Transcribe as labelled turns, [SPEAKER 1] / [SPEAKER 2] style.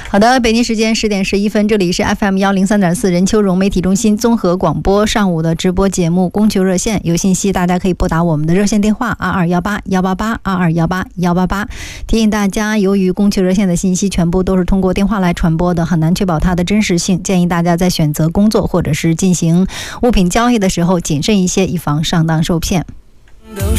[SPEAKER 1] 好的，北京时间10点11分，这里是 FM103.4 任丘荣媒体中心综合广播上午的直播节目供求热线，有信息大家可以拨打我们的热线电话2218-188-228-188。提醒大家，由于供求热线的信息全部都是通过电话来传播的，很难确保它的真实性，建议大家在选择工作或者是进行物品交易的时候谨慎一些，以防上当受骗。